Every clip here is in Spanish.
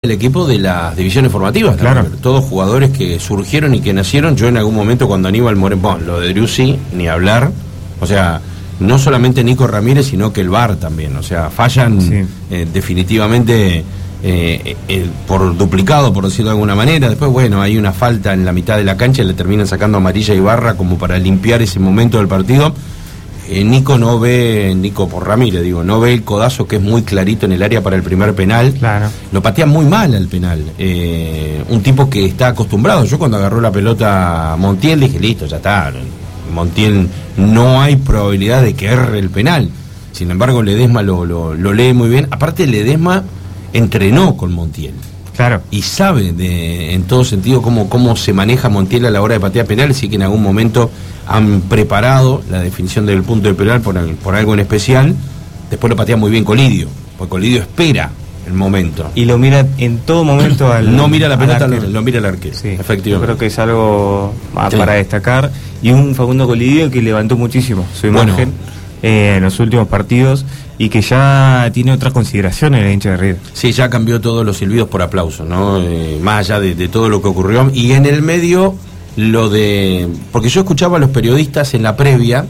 el equipo de las divisiones formativas. Claro. Todos jugadores que surgieron y que nacieron. Yo en algún momento cuando Aníbal Moreno, bueno, lo de Driussi, ni hablar. O sea, no solamente Nico Ramírez, sino que el VAR también. O sea, fallan sí. Definitivamente por duplicado, por decirlo de alguna manera. Después, bueno, hay una falta en la mitad de la cancha y le terminan sacando amarilla y Barra como para limpiar ese momento del partido. Nico por Ramírez, digo, no ve el codazo que es muy clarito en el área para el primer penal. Claro. Lo patea muy mal al penal. Un tipo que está acostumbrado. Yo cuando agarró la pelota Montiel dije, listo, ya está. Montiel no hay probabilidad de que erre el penal. Sin embargo, Ledesma lo lee muy bien. Aparte, Ledesma entrenó con Montiel. Claro. Y sabe en todo sentido cómo se maneja Montiel a la hora de patear penales, así que en algún momento han preparado la definición del punto de penal por algo en especial. Después lo patea muy bien Colidio, porque Colidio espera el momento. Y lo mira en todo momento no mira la pelota, lo mira el arquero. Sí, efectivamente. Yo creo que es algo para destacar. Y un Facundo Colidio que levantó muchísimo su imagen en los últimos partidos y que ya tiene otras consideraciones en el hincha de River. Sí, ya cambió todos los silbidos por aplauso, ¿no? Más allá de todo lo que ocurrió. Y en el medio, porque yo escuchaba a los periodistas en la previa,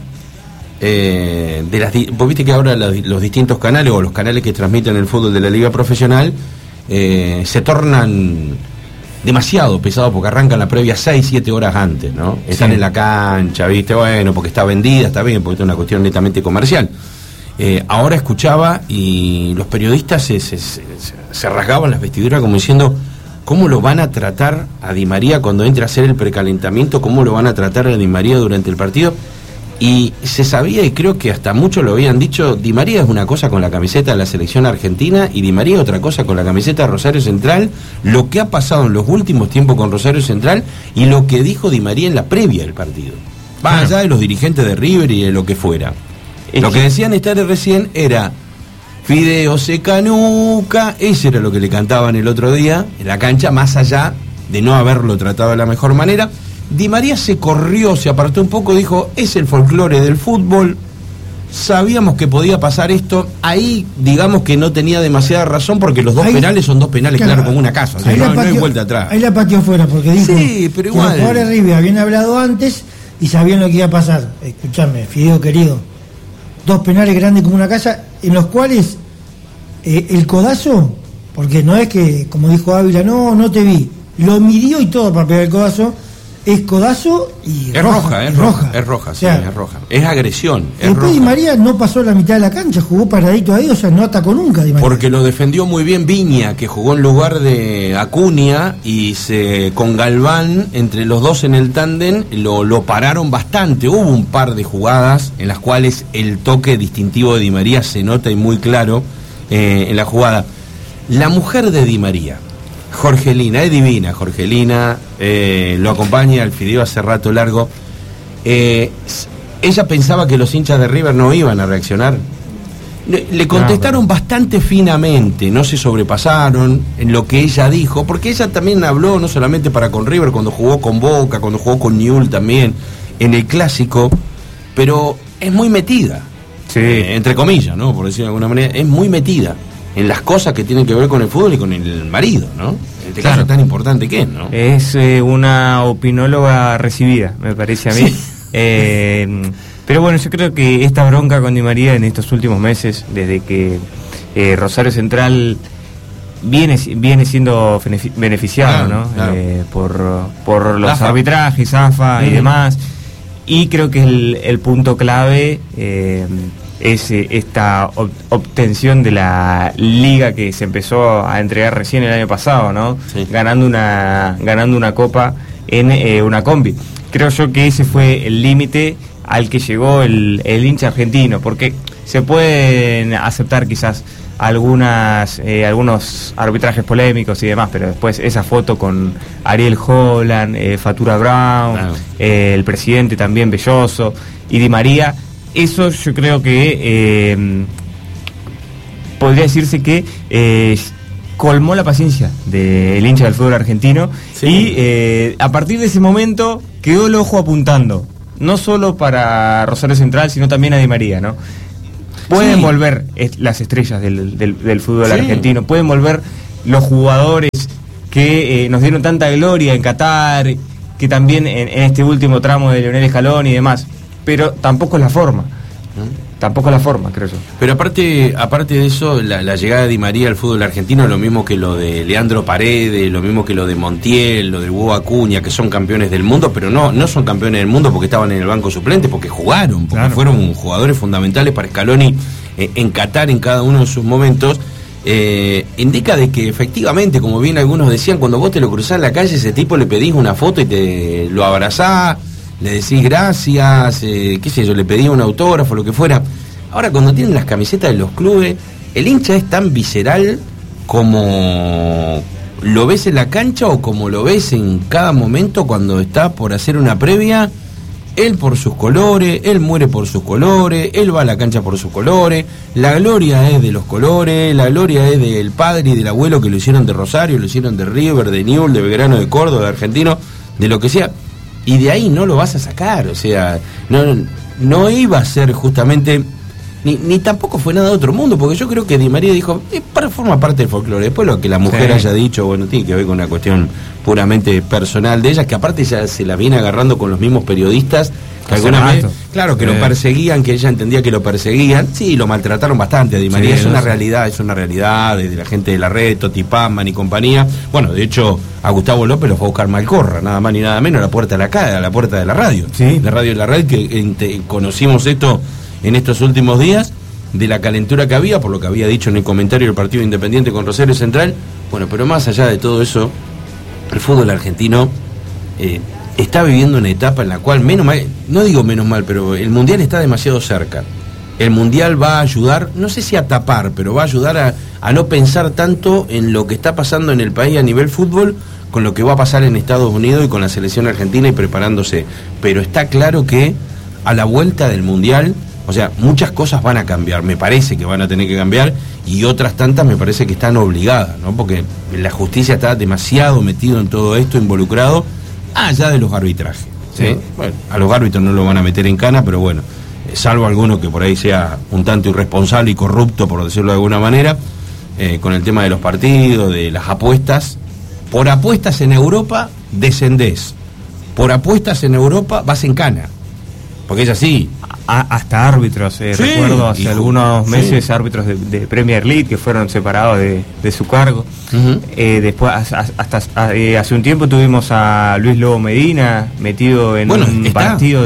vos viste que ahora los distintos canales, o los canales que transmiten el fútbol de la liga profesional, se tornan demasiado pesados porque arrancan la previa 6-7 horas antes, ¿no? Están en la cancha, ¿viste? Bueno, porque está vendida, está bien, porque es una cuestión netamente comercial. Ahora escuchaba y los periodistas se rasgaban las vestiduras como diciendo, ¿cómo lo van a tratar a Di María cuando entre a hacer el precalentamiento? ¿Cómo lo van a tratar a Di María durante el partido? Y se sabía, y creo que hasta muchos lo habían dicho, Di María es una cosa con la camiseta de la selección argentina y Di María es otra cosa con la camiseta de Rosario Central. Lo que ha pasado en los últimos tiempos con Rosario Central y lo que dijo Di María en la previa del partido. Más allá de los dirigentes de River y de lo que fuera. Lo que decían estar recién era Fideo se canuca, ese era lo que le cantaban el otro día en la cancha, más allá de no haberlo tratado de la mejor manera. Di María se corrió, se apartó un poco, dijo, es el folclore del fútbol, sabíamos que podía pasar esto, ahí digamos que no tenía demasiada razón porque los dos penales son dos penales, claro, como una casa, o sea, no hay vuelta atrás. Ahí la pateó fuera porque dijo sí, pero igual, que los jugadores de River habían hablado antes y sabían lo que iba a pasar. Escuchame, Fideo querido, dos penales grandes como una casa, en los cuales el codazo, porque no es que, como dijo Ávila, no te vi, lo midió y todo para pegar el codazo. Es codazo y es roja. Es roja, o sea, sí, es roja. Es agresión. Después Di María no pasó la mitad de la cancha, jugó paradito ahí, o sea, no atacó nunca Di María. Porque lo defendió muy bien Viña, que jugó en lugar de Acuña, y con Galván, entre los dos en el tándem, lo pararon bastante. Hubo un par de jugadas en las cuales el toque distintivo de Di María se nota y muy claro en la jugada. La mujer de Di María, Jorgelina, es divina Jorgelina, lo acompaña al Fideo hace rato largo. Ella pensaba que los hinchas de River no iban a reaccionar. Le contestaron bastante finamente, no se sobrepasaron en lo que ella dijo, porque ella también habló no solamente para con River, cuando jugó con Boca, cuando jugó con Newell's también, en el Clásico, pero es muy metida, entre comillas, ¿no? Por decirlo de alguna manera, es muy metida en las cosas que tienen que ver con el fútbol y con el marido, ¿no? En este caso tan importante que es, ¿no? Es una opinóloga recibida, me parece a mí. Sí. Pero bueno, yo creo que esta bronca con Di María en estos últimos meses, desde que Rosario Central viene siendo beneficiado, ¿no? Claro. Por los arbitrajes, AFA y demás. Y creo que el punto clave es esta obtención de la liga que se empezó a entregar recién el año pasado, ¿no? Sí. Ganando una copa en una combi. Creo yo que ese fue el límite al que llegó el hincha argentino, porque se pueden aceptar quizás algunos arbitrajes polémicos y demás, pero después esa foto con Ariel Holland, Fatura Brown, el presidente también Belloso y Di María, eso yo creo que podría decirse que colmó la paciencia del hincha del fútbol argentino. Sí. Y a partir de ese momento quedó el ojo apuntando, no solo para Rosario Central, sino también a Di María, ¿no? Pueden volver las estrellas del fútbol argentino, pueden volver los jugadores que nos dieron tanta gloria en Qatar, que también en este último tramo de Lionel Scaloni y demás, pero tampoco es la forma. Tampoco es la forma, creo yo. Pero aparte de eso, la llegada de Di María al fútbol argentino, lo mismo que lo de Leandro Paredes, lo mismo que lo de Montiel, lo de Hugo Acuña, que son campeones del mundo, pero no son campeones del mundo porque estaban en el banco suplente, porque jugaron, porque fueron jugadores fundamentales para Scaloni en Qatar en cada uno de sus momentos. Indica de que efectivamente, como bien algunos decían, cuando vos te lo cruzás en la calle, ese tipo le pedís una foto y te lo abrazás, le decís gracias, qué sé yo, le pedís un autógrafo, lo que fuera. Ahora, cuando tienen las camisetas de los clubes, el hincha es tan visceral como lo ves en la cancha o como lo ves en cada momento cuando está por hacer una previa. Él por sus colores, él muere por sus colores, él va a la cancha por sus colores, la gloria es de los colores, la gloria es del padre y del abuelo que lo hicieron de Rosario, lo hicieron de River, de Newell's, de Belgrano, de Córdoba, de Argentino, de lo que sea. Y de ahí no lo vas a sacar, o sea, no iba a ser justamente, ni tampoco fue nada de otro mundo, porque yo creo que Di María dijo, forma parte del folclore. Después lo que la mujer haya dicho, bueno, tiene que ver con una cuestión puramente personal de ella, que aparte ya se la viene agarrando con los mismos periodistas, que alguna vez, claro, que lo perseguían, que ella entendía que lo perseguían, sí, lo maltrataron bastante a Di María, es una realidad, desde la gente de la red, Toti Pamman y compañía. Bueno, de hecho, a Gustavo López lo fue a buscar Malcorra, nada más ni nada menos, a la puerta de la radio, la radio de la red, que conocimos esto en estos últimos días, de la calentura que había, por lo que había dicho en el comentario del partido Independiente con Rosario Central. Bueno, pero más allá de todo eso, el fútbol argentino está viviendo una etapa en la cual, no digo menos mal, pero el Mundial está demasiado cerca. El Mundial va a ayudar, no sé si a tapar, pero va a ayudar a no pensar tanto en lo que está pasando en el país a nivel fútbol, con lo que va a pasar en Estados Unidos y con la selección argentina y preparándose. Pero está claro que a la vuelta del Mundial, o sea, muchas cosas van a cambiar, me parece que van a tener que cambiar, y otras tantas me parece que están obligadas, ¿no? Porque la justicia está demasiado metido en todo esto, involucrado, allá de los arbitrajes, ¿sí? Bueno, a los árbitros no lo van a meter en cana, pero bueno, salvo alguno que por ahí sea un tanto irresponsable y corrupto, por decirlo de alguna manera, con el tema de los partidos, de las apuestas. Por apuestas en Europa descendés, por apuestas en Europa vas en cana, porque es así. Hasta árbitros, recuerdo hace algunos meses, árbitros de Premier League que fueron separados de su cargo. Después, hasta hace un tiempo tuvimos a Luis Lobo Medina metido en un partido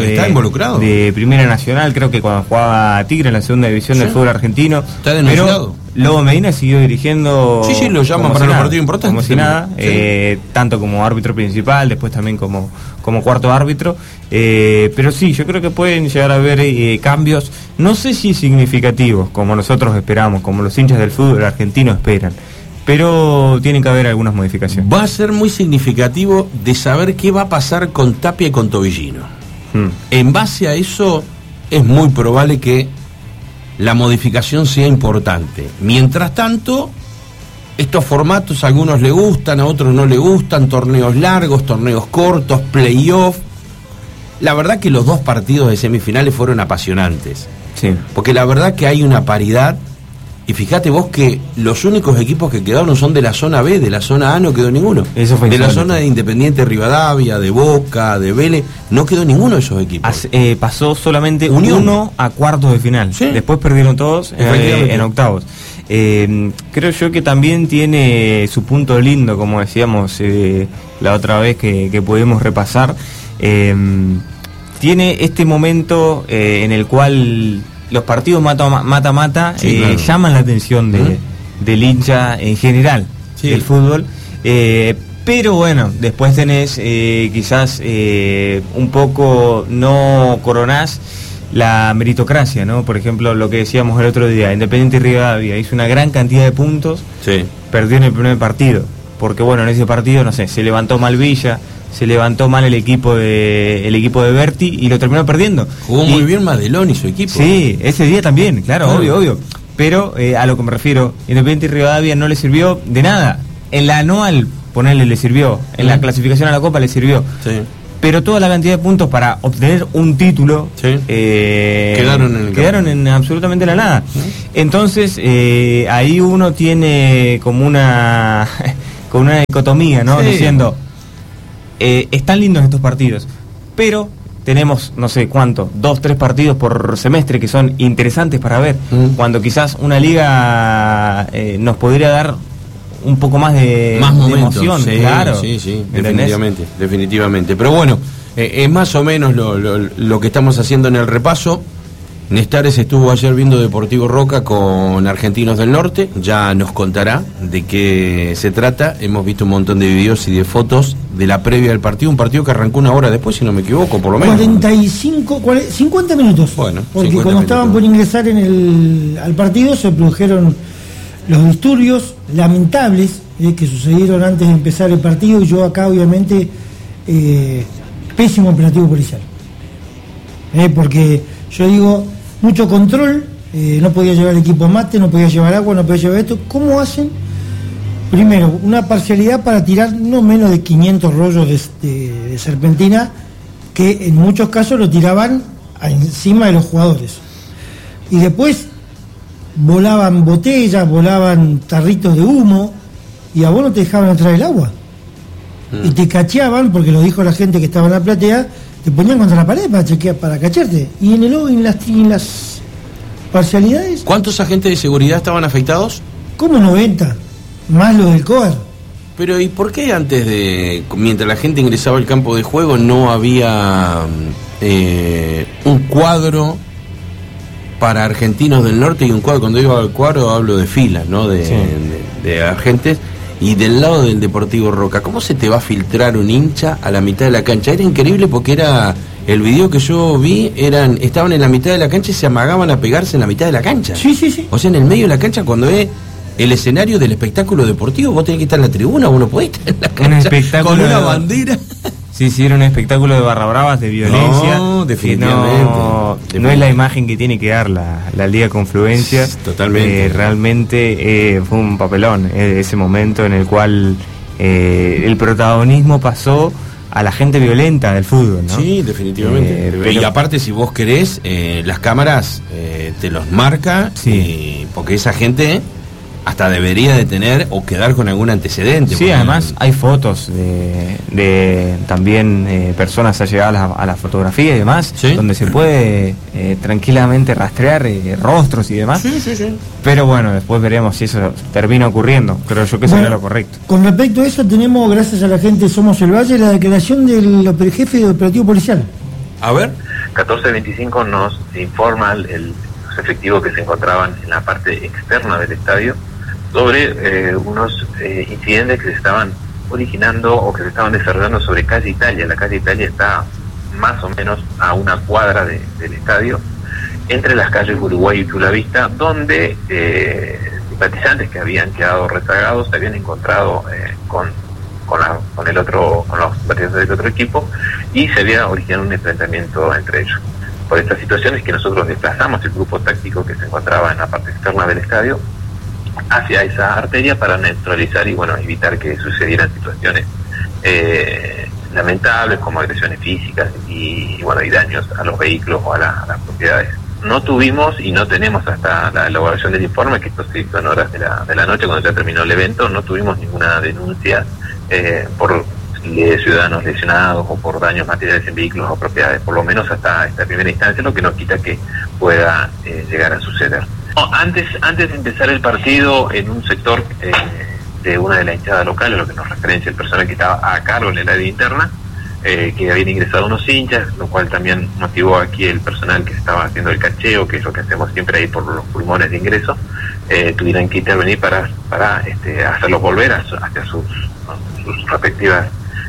de Primera Nacional, creo que cuando jugaba Tigre en la segunda división del fútbol argentino. Está denunciado. Pero Lobo Medina siguió dirigiendo. Sí, lo llaman para los partidos importantes. Como si nada, tanto como árbitro principal, después también como cuarto árbitro. Pero sí, yo creo que pueden llegar a haber cambios, no sé si significativos, como nosotros esperamos, como los hinchas del fútbol argentino esperan, pero tienen que haber algunas modificaciones. Va a ser muy significativo de saber qué va a pasar con Tapia y con Tobillino. En base a eso, es muy probable que la modificación sea importante. Mientras tanto, estos formatos a algunos le gustan, a otros no le gustan, torneos largos, torneos cortos, playoff. La verdad que los dos partidos de semifinales fueron apasionantes. Sí. Porque la verdad que hay una paridad, y fíjate vos que los únicos equipos que quedaron son de la zona B, de la zona A no quedó ninguno. Eso fue de la zona de Independiente Rivadavia, de Boca, de Vélez, no quedó ninguno de esos equipos. Pasó solamente Unión. uno a cuartos de final. Sí. Después perdieron todos en octavos. Creo yo que también tiene su punto lindo, como decíamos la otra vez que pudimos repasar. Tiene este momento en el cual los partidos mata-mata claro, llaman la atención del hincha en general del fútbol, pero bueno, después tenés quizás un poco no coronás la meritocracia, ¿no? Por ejemplo, lo que decíamos el otro día, Independiente Rivadavia hizo una gran cantidad de puntos, perdió en el primer partido, porque bueno, en ese partido, no sé, se levantó mal Villa, se levantó mal el equipo de Berti y lo terminó perdiendo. Jugó muy bien Madelón y su equipo. Sí, ese día también, claro. Obvio. Pero a lo que me refiero, Independiente Rivadavia no le sirvió de nada. En la anual, ponerle le sirvió. En la clasificación a la Copa le sirvió. Sí. Pero toda la cantidad de puntos para obtener un título quedaron en absolutamente la nada. Entonces, ahí uno tiene como una con una dicotomía, ¿no? Sí. Diciendo, están lindos estos partidos, pero tenemos, no sé cuánto, 2, 3 partidos por semestre que son interesantes para ver, cuando quizás una liga nos podría dar un poco más de emoción, sí, claro. Sí, definitivamente. Pero bueno, es más o menos lo que estamos haciendo en el repaso. Nestares estuvo ayer viendo Deportivo Roca con Argentinos del Norte, ya nos contará de qué se trata. Hemos visto un montón de videos y de fotos de la previa del partido, un partido que arrancó una hora después, si no me equivoco, por lo menos. 50 minutos. Bueno, porque 50 cuando estaban por ingresar al partido se produjeron los disturbios lamentables que sucedieron antes de empezar el partido, y yo acá obviamente pésimo operativo policial. Porque yo digo, mucho control, no podía llevar equipo mate, no podía llevar agua, no podía llevar esto. ¿Cómo hacen? Primero, una parcialidad para tirar no menos de 500 rollos de serpentina, que en muchos casos lo tiraban encima de los jugadores. Y después volaban botellas, volaban tarritos de humo, y a vos no te dejaban entrar el agua. Y te cacheaban, porque lo dijo la gente que estaba en la platea, te ponían contra la pared para cacharte. Y en las parcialidades... ¿Cuántos agentes de seguridad estaban afectados? Como 90, más los del COAR. Pero ¿y por qué mientras la gente ingresaba al campo de juego, no había un cuadro para Argentinos del Norte y un cuadro? Cuando digo al cuadro hablo de filas, ¿no? De agentes. Y del lado del Deportivo Roca, ¿cómo se te va a filtrar un hincha a la mitad de la cancha? Era increíble porque el video que yo vi, estaban en la mitad de la cancha y se amagaban a pegarse en la mitad de la cancha. Sí. O sea, en el medio de la cancha, cuando es el escenario del espectáculo deportivo, vos tenés que estar en la tribuna, vos no podés estar en la cancha un espectáculo con una bandera. Sí, era un espectáculo de barra bravas, de violencia. No, definitivamente. No es la imagen que tiene que dar la Liga Confluencia. Totalmente. Realmente fue un papelón ese momento en el cual el protagonismo pasó a la gente violenta del fútbol, ¿no? Sí, definitivamente. Y aparte, si vos querés, las cámaras te los marca, porque esa gente hasta debería de tener o quedar con algún antecedente. Sí, además hay fotos de también personas allegadas a la fotografía y demás, ¿sí? Donde se puede tranquilamente rastrear rostros y demás. Sí. Pero bueno, después veremos si eso termina ocurriendo. Creo yo que sería lo correcto. Con respecto a eso, tenemos, gracias a la gente de Somos el Valle, la declaración del jefe de operativo policial. A ver. 1425 nos informa los efectivos que se encontraban en la parte externa del estadio sobre unos incidentes que se estaban originando o que se estaban desarrollando sobre calle Italia. La calle Italia está más o menos a una cuadra del estadio, entre las calles Uruguay y Chulavista, donde simpatizantes que habían quedado rezagados se habían encontrado con los simpatizantes del otro equipo, y se había originado un enfrentamiento entre ellos. Por estas situaciones que nosotros desplazamos el grupo táctico que se encontraba en la parte externa del estadio hacia esa arteria para neutralizar y evitar que sucedieran situaciones lamentables como agresiones físicas y daños a los vehículos o a las propiedades. No tuvimos y no tenemos hasta la elaboración del informe, que esto se hizo en horas de la noche cuando ya terminó el evento, no tuvimos ninguna denuncia por ciudadanos lesionados o por daños materiales en vehículos o propiedades, por lo menos hasta esta primera instancia, lo que no quita que pueda llegar a suceder. Antes de empezar el partido, en un sector de una de las hinchadas locales, lo que nos referencia el personal que estaba a cargo en el área interna, que habían ingresado unos hinchas, lo cual también motivó aquí el personal que estaba haciendo el cacheo, que es lo que hacemos siempre ahí por los pulmones de ingreso, tuvieran que intervenir para hacerlos volver hacia sus respectivas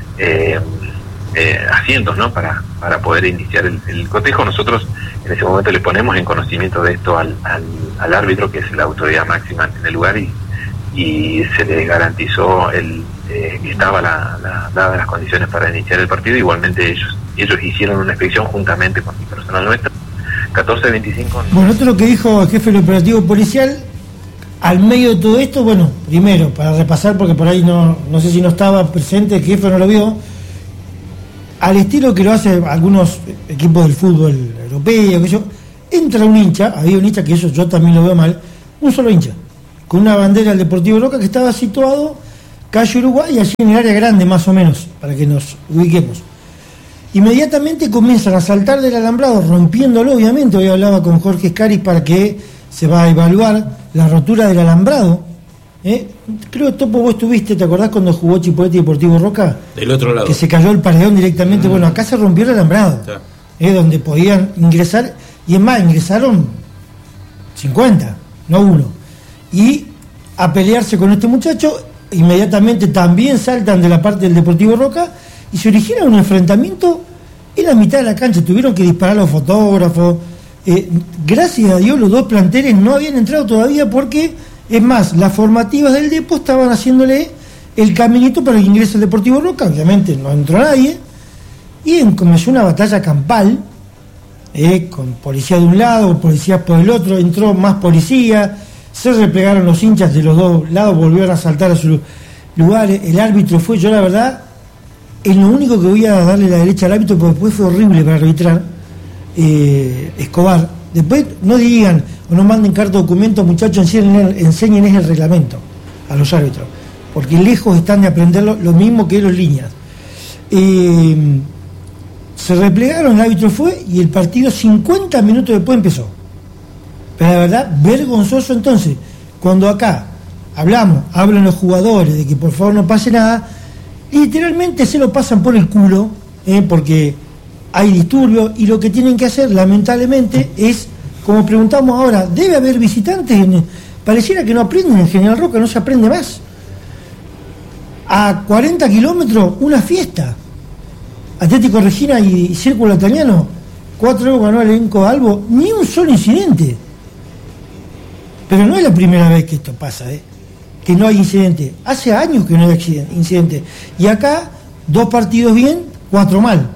asientos, ¿no? Para poder iniciar el cotejo. Nosotros en ese momento le ponemos en conocimiento de esto al árbitro, que es la autoridad máxima en el lugar, y se le garantizó que estaba dadas las condiciones para iniciar el partido. Igualmente ellos hicieron una inspección juntamente con el personal nuestro. 1425. Bueno, esto es lo que dijo el jefe del operativo policial. Al medio de todo esto, primero, para repasar, porque por ahí no sé si no estaba presente, el jefe no lo vio, al estilo que lo hace algunos equipos del fútbol europeo, entra un hincha, había un hincha que eso yo también lo veo mal, un solo hincha, con una bandera del Deportivo Roca que estaba situado calle Uruguay, allí en el área grande más o menos, para que nos ubiquemos. Inmediatamente comienzan a saltar del alambrado, rompiéndolo, obviamente. Hoy hablaba con Jorge Escaris para que se va a evaluar la rotura del alambrado. Creo que Topo, vos estuviste, ¿te acordás cuando jugó Chipolete y Deportivo Roca? Del otro lado. Que se cayó el paredón directamente. Bueno, acá se rompió el alambrado, donde podían ingresar, y es más, ingresaron 50, no uno. Y a pelearse con este muchacho, inmediatamente también saltan de la parte del Deportivo Roca y se origina un enfrentamiento en la mitad de la cancha. Tuvieron que disparar los fotógrafos. Gracias a Dios los dos planteles no habían entrado todavía, porque es más, las formativas del Depo estaban haciéndole el caminito para que ingrese el Deportivo Roca. Obviamente no entró nadie y comenzó una batalla campal, con policía de un lado, policías por el otro. Entró más policía, se replegaron los hinchas de los dos lados, volvieron a saltar a sus lugares. El árbitro fue, yo la verdad, es lo único que voy a darle la derecha al árbitro, porque después fue horrible para arbitrar, Escobar. Después no digan o no manden carta documento, muchachos, enseñen el reglamento a los árbitros, porque lejos están de aprenderlo, lo mismo que los líneas. Se replegaron, el árbitro fue y el partido 50 minutos después empezó. Pero la verdad, vergonzoso. Entonces, cuando acá hablan los jugadores de que por favor no pase nada, literalmente se lo pasan por el culo, porque hay disturbios, y lo que tienen que hacer, lamentablemente, es, como preguntamos ahora, ¿debe haber visitantes? Pareciera que no aprenden en General Roca, no se aprende más. A 40 kilómetros, una fiesta. Atlético Regina y Círculo Italiano, 4-0 ganó el elenco de Albo, ni un solo incidente. Pero no es la primera vez que esto pasa, que no hay incidente. Hace años que no hay incidente. Y acá, 2 partidos bien, 4 mal.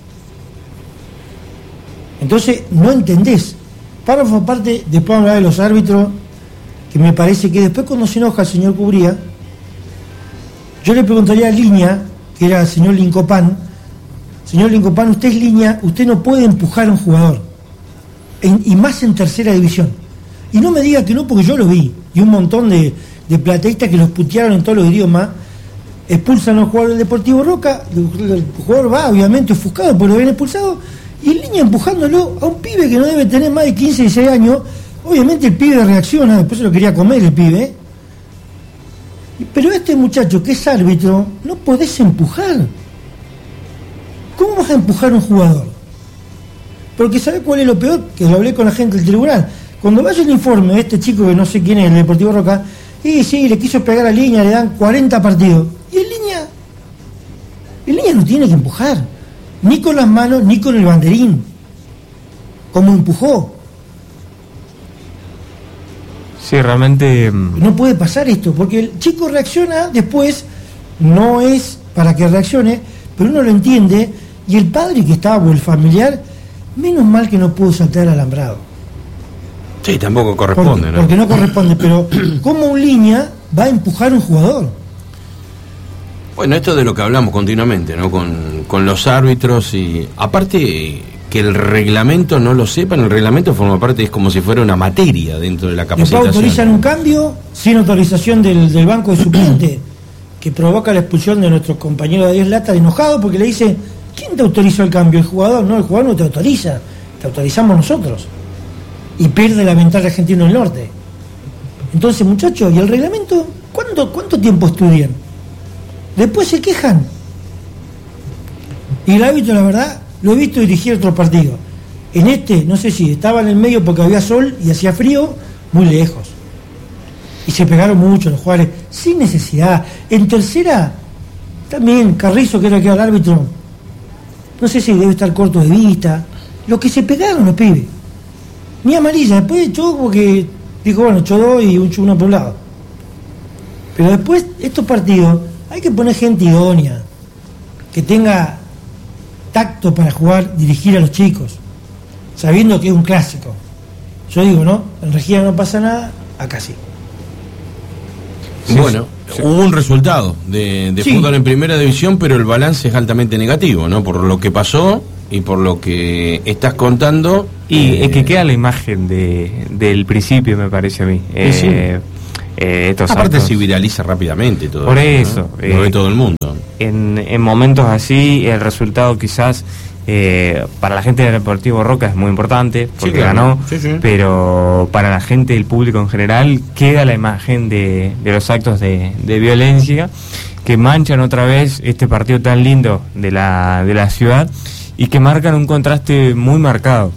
Entonces, no entendés. Párrafo aparte, después hablar de los árbitros, que me parece que después, cuando se enoja el señor Cubría, yo le preguntaría a Línea, que era el señor Lincopán: señor Lincopán, usted es Línea, usted no puede empujar a un jugador, y más en tercera división. Y no me diga que no, porque yo lo vi, y un montón de plateístas que los putearon en todos los idiomas, expulsan a los jugadores del Deportivo Roca, el jugador va obviamente ofuscado porque lo habían expulsado, y el Línea empujándolo a un pibe que no debe tener más de 15, 16 años. Obviamente el pibe reacciona, después se lo quería comer el pibe, pero este muchacho que es árbitro, no podés empujar. ¿Cómo vas a empujar a un jugador? Porque ¿sabés cuál es lo peor? Que lo hablé con la gente del tribunal. Cuando vaya el informe de este chico que no sé quién es, el Deportivo Roca, y sí, le quiso pegar a Línea, le dan 40 partidos. Y el Línea no tiene que empujar, ni con las manos, ni con el banderín, como empujó. Sí, realmente no puede pasar esto, porque el chico reacciona después, no es para que reaccione, pero uno lo entiende, y el padre que estaba, o el familiar, menos mal que no pudo saltar al alambrado. Sí, tampoco corresponde, porque no corresponde, pero ¿cómo un Línea va a empujar a un jugador? Bueno, esto es de lo que hablamos continuamente, ¿no? Con los árbitros, y aparte que el reglamento no lo sepan, el reglamento forma parte, es como si fuera una materia dentro de la capacitación. Después autorizan un cambio sin autorización del banco de suplente, que provoca la expulsión de nuestro compañero de 10 latas, enojado porque le dice: ¿quién te autorizó el cambio? ¿El jugador? No, el jugador no te autoriza, te autorizamos nosotros. Y pierde la ventaja Argentino del Norte. Entonces, muchachos, ¿y el reglamento? ¿Cuánto tiempo estudian? Después se quejan. Y el árbitro, la verdad, lo he visto dirigir otros partidos. En este, no sé si estaba en el medio porque había sol y hacía frío, muy lejos. Y se pegaron mucho los jugadores, sin necesidad. En tercera, también Carrizo, que era el árbitro, no sé si debe estar corto de vista. Los que se pegaron los pibes. Ni amarilla, después echó porque dijo, bueno, echó 2 y uno por un lado. Pero después, estos partidos, hay que poner gente idónea, que tenga tacto para jugar, dirigir a los chicos, sabiendo que es un clásico. Yo digo, ¿no? En Regina no pasa nada, acá sí. Bueno, hubo un resultado de fútbol en primera división, pero el balance es altamente negativo, ¿no? Por lo que pasó y por lo que estás contando. Y es que queda la imagen del principio, me parece a mí. estos aparte actos. se viraliza rápidamente todo. Por eso, eso, ¿no? Lo ve todo el mundo. En momentos así, el resultado quizás para la gente del Deportivo Roca es muy importante, porque Sí, claro. ganó, Sí. pero para la gente, el público en general, queda la imagen de los actos de violencia que manchan otra vez este partido tan lindo de la ciudad y que marcan un contraste muy marcado.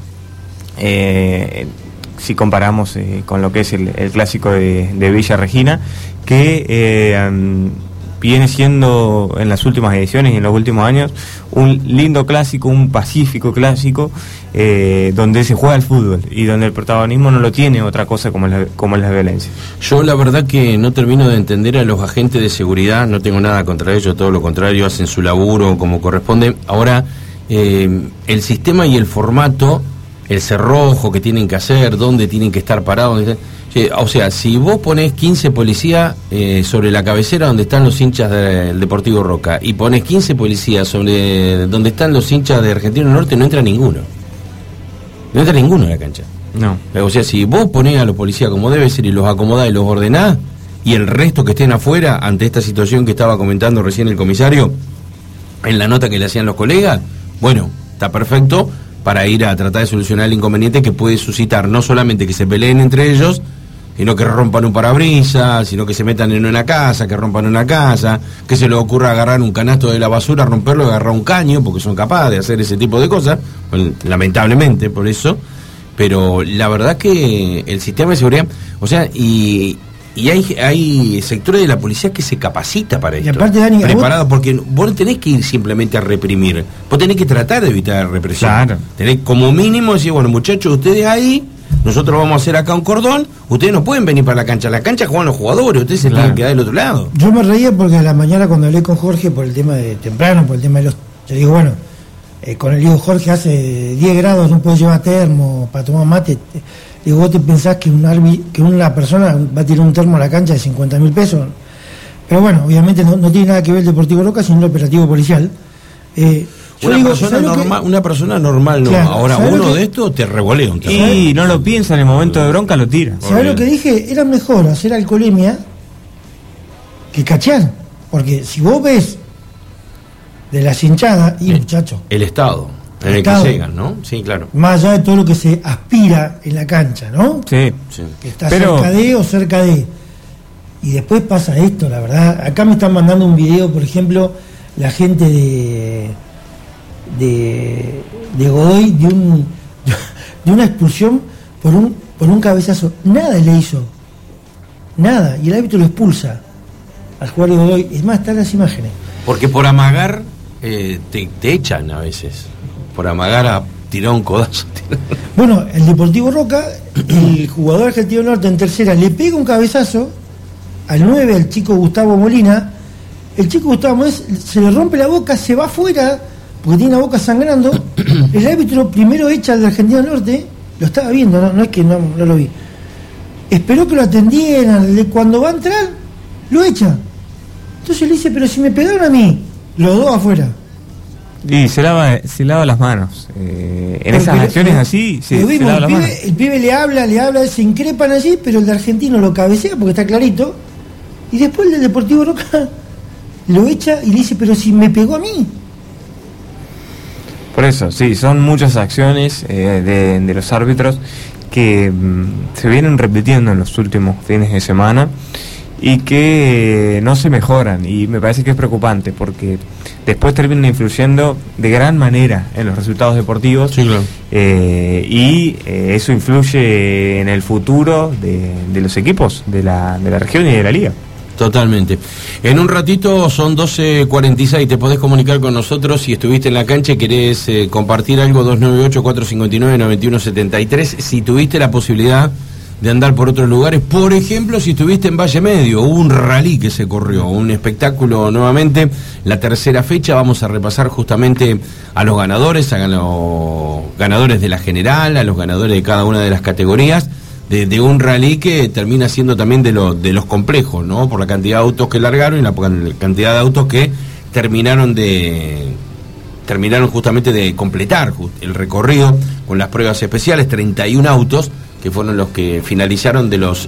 Si comparamos con lo que es el clásico de Villa Regina, que viene siendo en las últimas ediciones y en los últimos años un lindo clásico, un pacífico clásico, donde se juega el fútbol y donde el protagonismo no lo tiene otra cosa como es la violencia. Yo la verdad que no termino de entender a los agentes de seguridad, no tengo nada contra ellos, todo lo contrario, hacen su laburo como corresponde. Ahora, el sistema y el formato, el cerrojo que tienen que hacer, dónde tienen que estar parados. O sea, si vos ponés 15 policías sobre la cabecera donde están los hinchas del Deportivo Roca y ponés 15 policías sobre donde están los hinchas de Argentino Norte, no entra ninguno. No entra ninguno en la cancha. No. O sea, si vos ponés a los policías como debe ser y los acomodás y los ordenás, y el resto que estén afuera, ante esta situación que estaba comentando recién el comisario, en la nota que le hacían los colegas, bueno, está perfecto para ir a tratar de solucionar el inconveniente que puede suscitar no solamente que se peleen entre ellos, sino que rompan un parabrisas, sino que se metan en una casa, que rompan una casa, que se les ocurra agarrar un canasto de la basura, romperlo y agarrar un caño, porque son capaces de hacer ese tipo de cosas, bueno, lamentablemente por eso, pero la verdad que el sistema de seguridad, o sea, y hay sectores de la policía que se capacita para esto. Y aparte, Dani, preparado, porque vos no tenés que ir simplemente a reprimir, vos tenés que tratar de evitar la represión. Claro. Tenés como mínimo decir, bueno, muchachos, ustedes ahí, nosotros vamos a hacer acá un cordón, ustedes no pueden venir para la cancha juegan los jugadores, ustedes se tienen que quedar del otro lado. Yo me reía porque a la mañana cuando hablé con Jorge por el tema de temprano, por el tema de los... Yo digo, bueno, con el hijo Jorge hace 10 grados, no puedo llevar termo para tomar mate. Digo, ¿vos te pensás que una persona va a tirar un termo a la cancha de 50.000 pesos? Pero bueno, obviamente no tiene nada que ver el Deportivo Roca, sino el operativo policial. Una persona normal no. Claro, ahora uno de estos te revolea un termo. Y no lo piensa, en el momento de bronca lo tira. ¿Sabés lo que dije? Era mejor hacer alcoholemia que cachear. Porque si vos ves de las hinchadas, y muchachos, el estado en el que llegan, ¿no? Sí, claro. más allá de todo lo que se aspira en la cancha, ¿no? Sí. Que está cerca de o cerca de. Y después pasa esto, la verdad. Acá me están mandando un video, por ejemplo, la gente de Godoy de una expulsión por un cabezazo. Nada le hizo. Nada. Y el árbitro lo expulsa al jugador de Godoy. Es más, están las imágenes. Porque por amagar te echan a veces. Por amagar a tirar un codazo. Bueno, el Deportivo Roca, el jugador argentino norte en tercera le pega un cabezazo al 9, al chico Gustavo Molina. El chico Gustavo Molina se le rompe la boca, se va afuera porque tiene la boca sangrando. El árbitro primero echa al de Argentina Norte, lo estaba viendo, no es que no lo vi. Esperó que lo atendieran, cuando va a entrar, lo echa. Entonces le dice, pero si me pegaron a mí, los dos afuera. Y se lava las manos. En esas acciones así, se lava las manos. El pibe le habla, se increpan allí, pero el de Argentino lo cabecea porque está clarito. Y después el del Deportivo Roca lo echa y le dice, pero si me pegó a mí. Por eso, sí, son muchas acciones de los árbitros que se vienen repitiendo en los últimos fines de semana y que no se mejoran, y me parece que es preocupante porque después terminan influyendo de gran manera en los resultados deportivos. Sí, claro. Y eso influye en el futuro de los equipos de la región y de la liga. Totalmente. En un ratito son 12:46, te podés comunicar con nosotros si estuviste en la cancha y querés compartir algo, 298-459-9173, si tuviste la posibilidad de andar por otros lugares, por ejemplo, si estuviste en Valle Medio, hubo un rally que se corrió, un espectáculo nuevamente, la tercera fecha, vamos a repasar justamente a los ganadores de la general, a los ganadores de cada una de las categorías, de un rally que termina siendo también de los complejos, ¿no? Por la cantidad de autos que largaron y la cantidad de autos que terminaron justamente de completar el recorrido con las pruebas especiales, 31 autos, que fueron los que finalizaron de los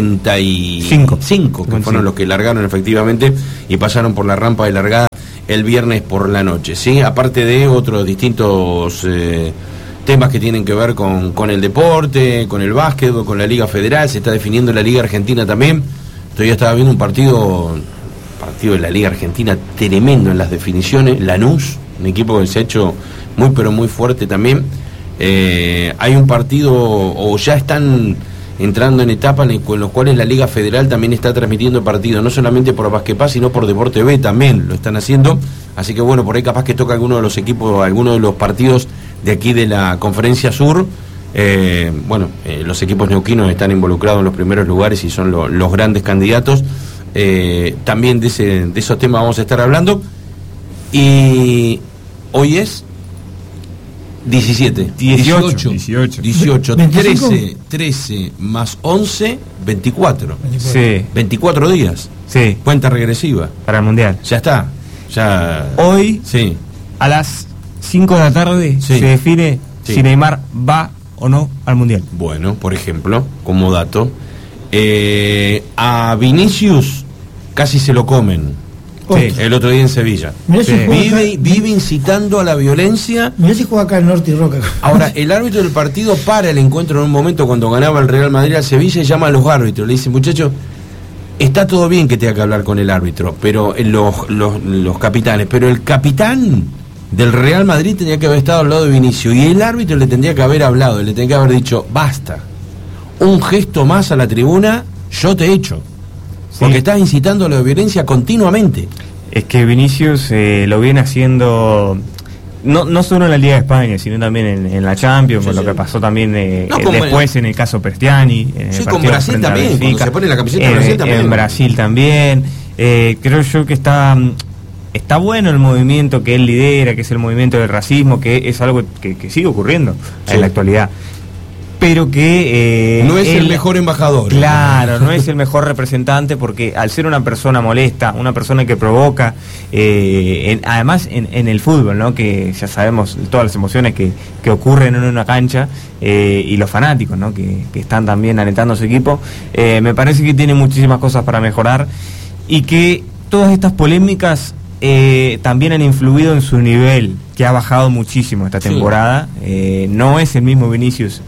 55, que fueron los que largaron efectivamente y pasaron por la rampa de largada el viernes por la noche, ¿sí? Aparte de otros distintos temas que tienen que ver con el deporte, con el básquet, con la Liga Federal, se está definiendo la Liga Argentina también. Todavía estaba viendo un partido de la Liga Argentina tremendo en las definiciones, Lanús, un equipo que se ha hecho muy pero muy fuerte también. Hay un partido, o ya están entrando en etapas con los cuales la Liga Federal también está transmitiendo partidos, no solamente por Basquepá, sino por Deporte B también lo están haciendo, así que bueno, por ahí capaz que toca alguno de los equipos, alguno de los partidos de aquí de la Conferencia Sur. Los equipos neuquinos están involucrados en los primeros lugares y son los grandes candidatos. También de esos temas vamos a estar hablando, y hoy es 18, 13 más 11, 24. Sí. 24 días. Sí. Cuenta regresiva. Para el Mundial. Ya está. Ya. Hoy, sí. A las 5 de la tarde, sí, se define si Neymar va o no al Mundial. Bueno, por ejemplo, como dato, a Vinicius casi se lo comen. Sí. El otro día en Sevilla. Si vive incitando a la violencia. Mirá si juega acá en Norte y Roca. Ahora, el árbitro del partido para el encuentro en un momento cuando ganaba el Real Madrid a Sevilla y llama a los árbitros. Le dice, muchachos, está todo bien que tenga que hablar con el árbitro, pero los capitanes, pero el capitán del Real Madrid tenía que haber estado al lado de Vinicius y el árbitro le tendría que haber hablado, le tendría que haber dicho, basta, un gesto más a la tribuna, yo te echo. Porque estás incitando a la violencia continuamente. Es que Vinicius lo viene haciendo no solo en la Liga de España, sino también en la Champions, con lo que pasó también después en el caso Perstiani. Con Brasil también, cuando se pone la camiseta de Brasil también. En Brasil también. Creo yo que está bueno el movimiento que él lidera, que es el movimiento del racismo, que es algo que sigue ocurriendo en la actualidad. Pero que no es el mejor embajador. Claro, no es el mejor representante, porque al ser una persona molesta, una persona que provoca, además en el fútbol, ¿no? Que ya sabemos todas las emociones que ocurren en una cancha, y los fanáticos, ¿no? Que están también alentando a su equipo, me parece que tiene muchísimas cosas para mejorar, y que todas estas polémicas también han influido en su nivel, que ha bajado muchísimo esta temporada. No es el mismo Vinicius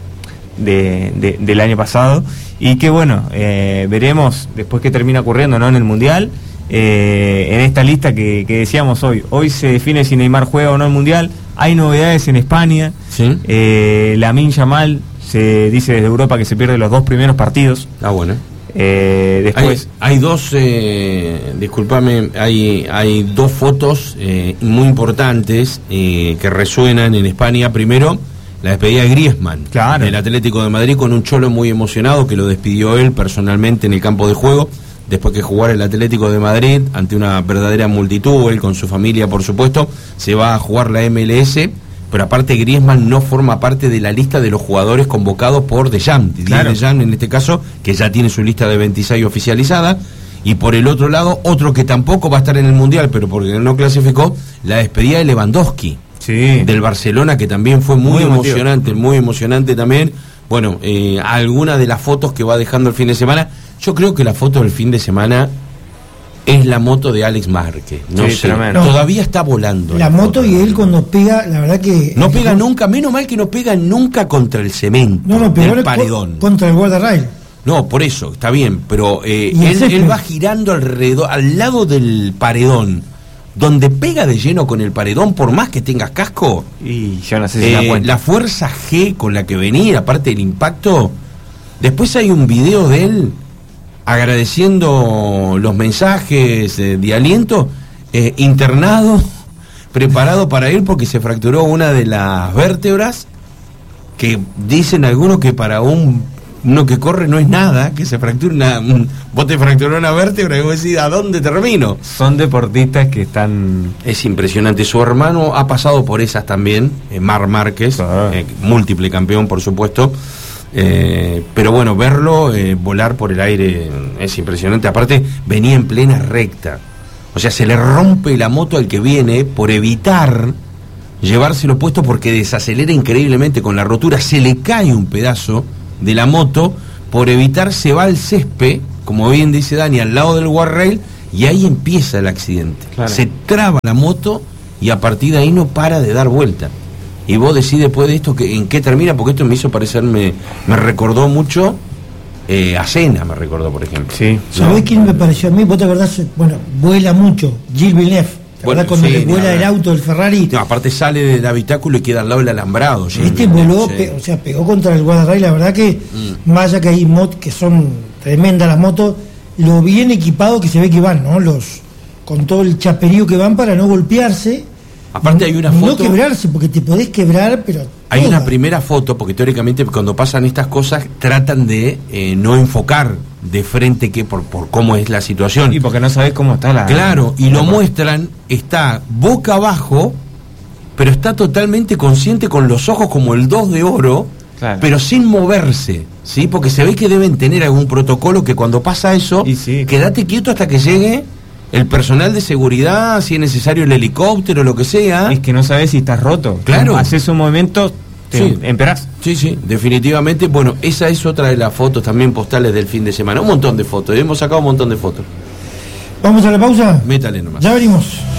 del año pasado, y que bueno, veremos después qué termina ocurriendo, ¿no? En el Mundial, en esta lista que decíamos hoy se define si Neymar juega o no el Mundial. Hay novedades en España. ¿Sí? Lamine Yamal se dice desde Europa que se pierde los 2 primeros partidos. Bueno. Después hay dos, discúlpame, hay 2 fotos muy importantes que resuenan en España. Primero, la despedida de Griezmann, claro, del Atlético de Madrid, con un cholo muy emocionado que lo despidió él personalmente en el campo de juego, después que jugara el Atlético de Madrid ante una verdadera multitud. Él con su familia, por supuesto, se va a jugar la MLS, pero aparte Griezmann no forma parte de la lista de los jugadores convocados por Deschamps, claro. Deschamps en este caso, que ya tiene su lista de 26 oficializada. Y por el otro lado, otro que tampoco va a estar en el Mundial, pero porque no clasificó, la despedida de Lewandowski. Sí. Del Barcelona, que también fue muy emocionante también. Bueno, alguna de las fotos que va dejando el fin de semana. Yo creo que la foto del fin de semana es la moto de Alex Márquez. No sé, todavía está volando. La moto y él cuando pega, la verdad que... No pega nunca, menos mal que no pega nunca contra el cemento, del paredón. Contra el guardarrail. No, por eso, está bien, pero él va girando alrededor, al lado del paredón, donde pega de lleno con el paredón, por más que tengas casco. Y yo no sé si da cuenta. La fuerza G con la que venía, aparte del impacto. Después hay un video de él agradeciendo los mensajes de aliento, internado, preparado para ir porque se fracturó una de las vértebras, que dicen algunos que para uno que corre no es nada, que se fractura vos te fracturó una vértebra y vos decís, ¿a dónde termino? Son deportistas que están... Es impresionante. Su hermano ha pasado por esas también, Marc Márquez, múltiple campeón, por supuesto. Pero bueno, verlo volar por el aire es impresionante. Aparte, venía en plena recta. O sea, se le rompe la moto al que viene por evitar llevárselo puesto, porque desacelera increíblemente con la rotura. Se le cae un pedazo de la moto, por evitar se va al césped, como bien dice Dani, al lado del guardrail, y ahí empieza el accidente. Claro. Se traba la moto y a partir de ahí no para de dar vuelta. Y vos decís después de esto en qué termina, porque esto me hizo parecer, me recordó mucho a Senna, me recordó, por ejemplo. Sí. ¿Sabés quién me pareció a mí? ¿Vos te acordás? Bueno, vuela mucho, Gilles Villeneuve. ¿Te acordás cuando le vuela el auto del Ferrari? No, aparte sale del habitáculo y queda al lado del alambrado. Voló, pegó contra el guardarrail. La verdad que, más allá que hay motos que son tremendas las motos, lo bien equipado que se ve que van, ¿no? Con todo el chaperío que van para no golpearse. Aparte hay una foto. No quebrarse, porque te podés quebrar, pero. Hay una primera foto, porque teóricamente cuando pasan estas cosas tratan de no enfocar de frente por cómo es la situación. Y porque no sabés cómo está la... Claro, y lo muestran, está boca abajo, pero está totalmente consciente con los ojos como el 2 de oro, claro, pero sin moverse, ¿sí? Porque se ve que deben tener algún protocolo que cuando pasa eso, sí, quédate quieto hasta que llegue el personal de seguridad, si es necesario el helicóptero, lo que sea. Es que no sabes si estás roto. Claro. Haces un movimiento, te emperás. Sí, definitivamente. Bueno, esa es otra de las fotos también postales del fin de semana. Un montón de fotos, hemos sacado un montón de fotos. ¿Vamos a la pausa? Métale nomás. Ya venimos.